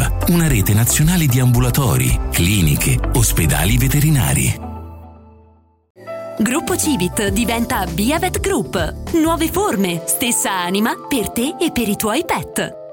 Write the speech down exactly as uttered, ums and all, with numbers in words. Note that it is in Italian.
Group, una rete nazionale di ambulatori, cliniche, ospedali veterinari. Gruppo Civit diventa Biavet Group. Nuove forme, stessa anima per te e per i tuoi pet.